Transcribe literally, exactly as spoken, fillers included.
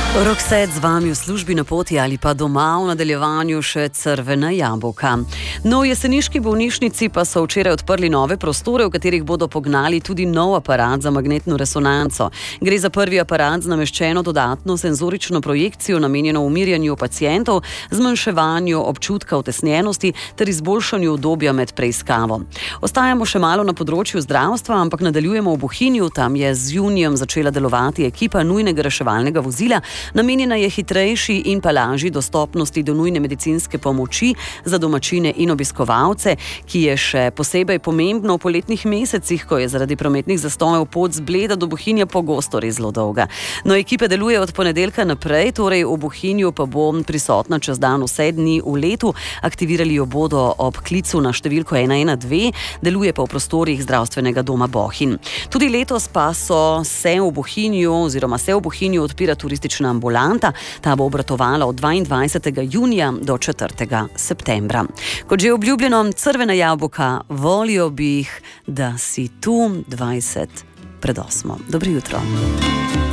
Roxette z vami v službi, na poti ali pa doma, v nadaljevanju še crvena jabolka. No, v jeseniški bolnišnici pa so včeraj odprli nove prostore, v katerih bodo pognali tudi nov aparat za magnetno resonanco. Gre za prvi aparat z nameščeno dodatno senzorično projekcijo, namenjeno umirjanju pacientov, zmanjševanju občutka utesnjenosti ter izboljšanju udobja med preiskavo. Ostajamo še malo na področju zdravstva, ampak nadaljujemo v Bohinju. Tam je z junijem začela delovati ekipa nujnega reševalnega vozila. Namenjena je hitrejši in pa lažji dostopnosti do nujne medicinske pomoči za domačine in obiskovalce, ki je še posebej pomembno v poletnih mesecih, ko je zaradi prometnih zastojev pot z Bleda do Bohinja pogosto res zelo dolga. No, ekipe deluje od ponedeljka naprej, torej v Bohinju pa bo prisotna čez dan vse dni v letu. Aktivirali jo bodo ob klicu na številko ena ena dve, deluje pa v prostorih zdravstvenega doma Bohinj. Tudi letos pa so se v Bohinju oziroma se v Bohinju odpira turistična ambulanta. Ta bo obratovala od dvaindvajsetega junija do četrtega septembra. Kot že obljubljeno, crvena jabolka, volio bi jih, da si tu dvajset pred osmo. Dobro jutro.